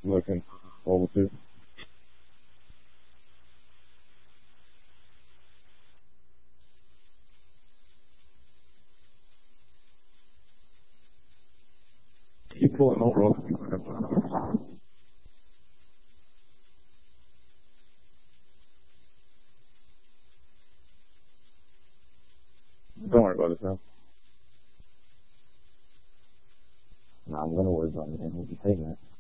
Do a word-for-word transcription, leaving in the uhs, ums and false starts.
looking forward to. Keep pulling over. Don't worry about it, now. No, I'm gonna worry about it, man. We'll be taking it.